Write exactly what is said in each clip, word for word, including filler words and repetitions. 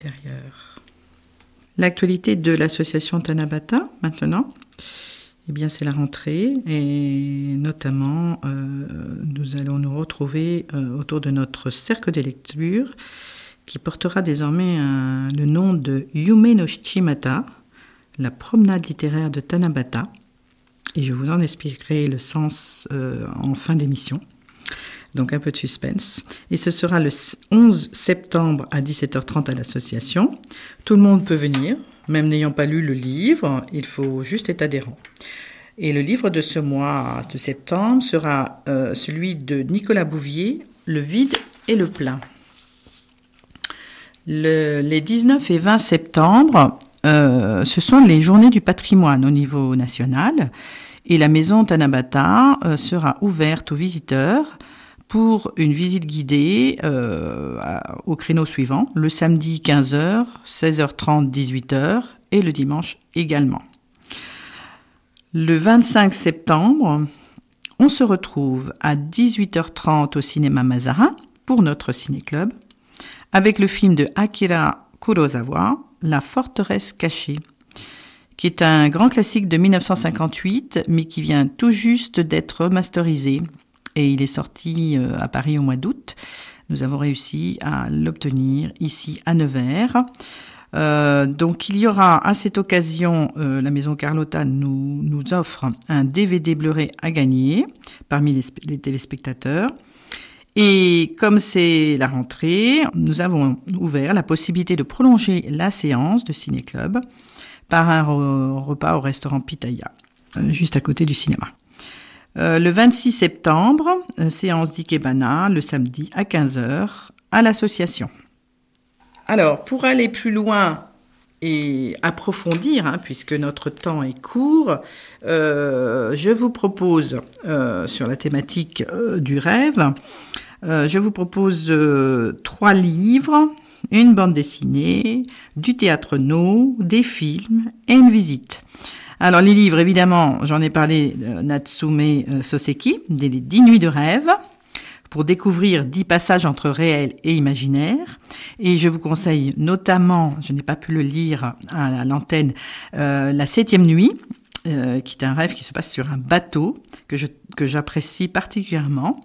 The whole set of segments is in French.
Derrière. L'actualité de l'association Tanabata, maintenant, eh bien, c'est la rentrée et notamment, euh, nous allons nous retrouver euh, autour de notre cercle de lecture qui portera désormais un, le nom de Yume no Shichimata, la promenade littéraire de Tanabata. Et je vous en expliquerai le sens euh, en fin d'émission. Donc un peu de suspense. Et ce sera le onze septembre à dix-sept heures trente à l'association. Tout le monde peut venir, même n'ayant pas lu le livre, il faut juste être adhérent. Et le livre de ce mois de septembre sera euh, celui de Nicolas Bouvier, Le vide et le plein. Le, les dix-neuf et vingt septembre, euh, ce sont les journées du patrimoine au niveau national. Et la maison Tanabata euh, sera ouverte aux visiteurs pour une visite guidée euh, au créneau suivant, le samedi quinze heures, seize heures trente, dix-huit heures et le dimanche également. Le vingt-cinq septembre, on se retrouve à dix-huit heures trente au cinéma Mazarin pour notre ciné-club avec le film de Akira Kurosawa, La forteresse cachée, qui est un grand classique de dix-neuf cent cinquante-huit, mais qui vient tout juste d'être remasterisé. Et il est sorti à Paris au mois d'août. Nous avons réussi à l'obtenir ici à Nevers. Euh, donc il y aura à cette occasion, euh, la maison Carlotta nous, nous offre un D V D Blu-ray à gagner parmi les, les téléspectateurs. Et comme c'est la rentrée, nous avons ouvert la possibilité de prolonger la séance de Ciné-Club par un re- repas au restaurant Pitaya, euh, juste à côté du cinéma. Euh, le vingt-six septembre, euh, séance d'Ikebana, le samedi à quinze heures, à l'association. Alors, pour aller plus loin et approfondir, hein, puisque notre temps est court, euh, je vous propose, euh, sur la thématique euh, du rêve, euh, je vous propose euh, trois livres, une bande dessinée, du théâtre no, des films et une visite. Alors les livres, évidemment, j'en ai parlé, euh, Natsume Soseki, des dix nuits de rêve, pour découvrir dix passages entre réel et imaginaire. Et je vous conseille notamment, je n'ai pas pu le lire à l'antenne, euh, La septième nuit, euh, qui est un rêve qui se passe sur un bateau, que, je, que j'apprécie particulièrement.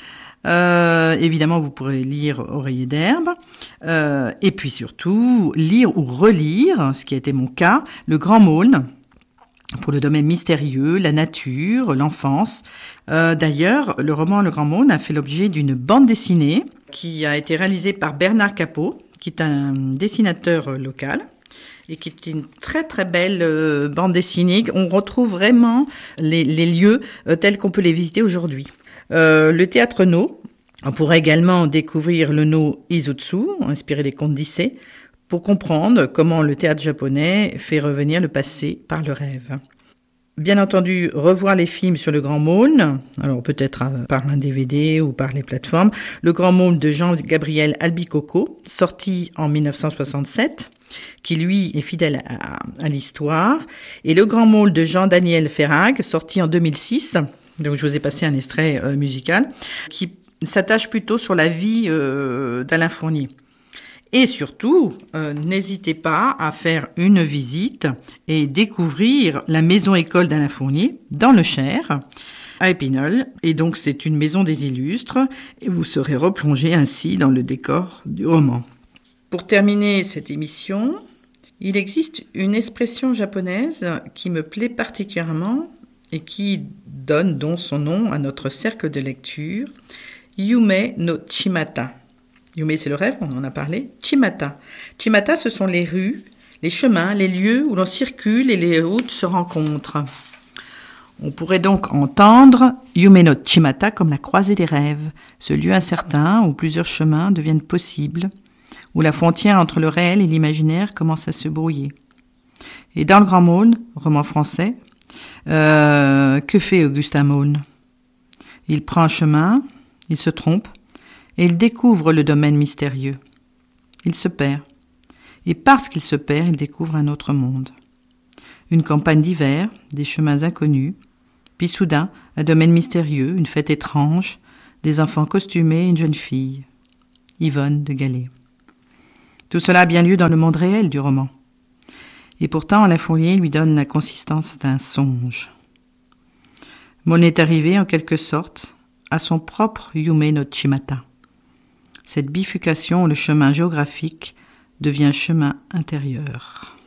Euh, évidemment, vous pourrez lire Oreiller d'herbe, euh, et puis surtout, lire ou relire, ce qui a été mon cas, Le Grand Maulne, pour le domaine mystérieux, la nature, l'enfance. Euh, d'ailleurs, le roman Le Grand Maulne a fait l'objet d'une bande dessinée qui a été réalisée par Bernard Capot, qui est un dessinateur local et qui est une très très belle euh, bande dessinée. On retrouve vraiment les, les lieux euh, tels qu'on peut les visiter aujourd'hui. Euh, le théâtre no, on pourrait également découvrir le no Izutsu, inspiré des contes d'Issei, pour comprendre comment le théâtre japonais fait revenir le passé par le rêve. Bien entendu, revoir les films sur Le Grand Maulne, alors peut-être par un D V D ou par les plateformes. Le Grand Maulne de Jean-Gabriel Albicocco, sorti en dix-neuf cent soixante-sept, qui lui est fidèle à, à l'histoire. Et Le Grand Maulne de Jean-Daniel Ferrag, sorti en deux mille six, donc je vous ai passé un extrait euh, musical, qui s'attache plutôt sur la vie euh, d'Alain Fournier. Et surtout, euh, n'hésitez pas à faire une visite et découvrir la maison-école d'Alain Fournier dans le Cher, à Épinal. Et donc, c'est une maison des illustres et vous serez replongé ainsi dans le décor du roman. Pour terminer cette émission, il existe une expression japonaise qui me plaît particulièrement et qui donne donc son nom à notre cercle de lecture, Yume no Chimata. Yume, c'est le rêve, on en a parlé. Chimata. Chimata, ce sont les rues, les chemins, les lieux où l'on circule et les routes se rencontrent. On pourrait donc entendre Yume no Chimata comme la croisée des rêves, ce lieu incertain où plusieurs chemins deviennent possibles, où la frontière entre le réel et l'imaginaire commence à se brouiller. Et dans Le Grand Maulne, roman français, euh, que fait Augustin Maulne ? Il prend un chemin, il se trompe, et il découvre le domaine mystérieux. Il se perd. Et parce qu'il se perd, il découvre un autre monde. Une campagne d'hiver, des chemins inconnus, puis soudain, un domaine mystérieux, une fête étrange, des enfants costumés et une jeune fille. Yvonne de Gallet. Tout cela a bien lieu dans le monde réel du roman. Et pourtant, Alain Fournier lui donne la consistance d'un songe. Mon est arrivé, en quelque sorte, à son propre Yume no Chimata. Cette bifurcation, le chemin géographique, devient chemin intérieur.